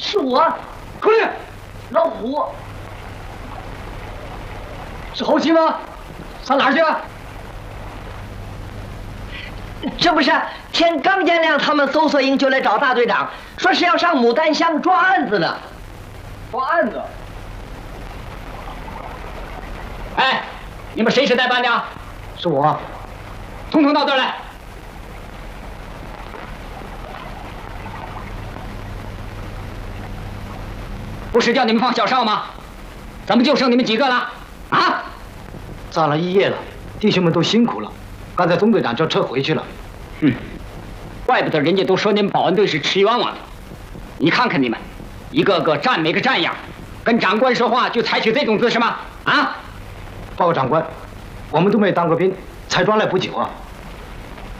是我。 口令， 老虎。 是侯七吗？上哪儿去啊？ 这不是天刚见亮，他们搜索营就来找大队长，说是要上牡丹乡抓案子呢。 抓案子？哎，你们谁是代班的？ 是我。 统统到这儿来。不是叫你们放小哨吗？怎么就剩你们几个了？啊！ 站了一夜了，弟兄们都辛苦了。刚才总队长叫车回去了。 怪不得人家都说你们保安队是吃冤枉的。你看看你们，一个个站没个站样，跟长官说话就采取这种姿势吗？啊！ 报告长官，我们都没当过兵，才装来不久啊。